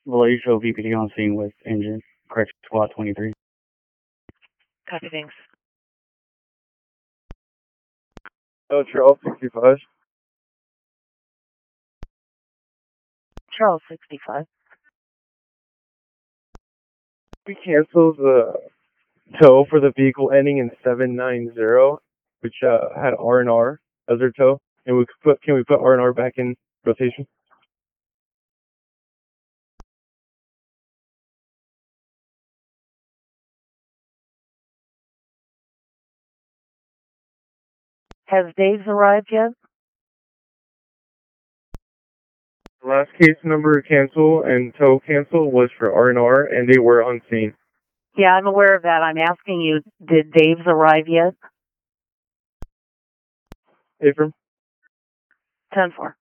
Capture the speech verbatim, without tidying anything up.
Vallejo V P D on scene with engine. Correction squad twenty-three. Copy, thanks. Oh, Charles sixty-five. Charles sixty-five. We cancel the tow for the vehicle ending in seven nine zero, which uh, had R and R as their tow, and we could put can we put R and R back in rotation? Has Dave's arrived yet? The last case number cancel and tow cancel was for R and R, and they were on scene. Yeah, I'm aware of that. I'm asking you, did Dave's arrive yet? Abram? ten four.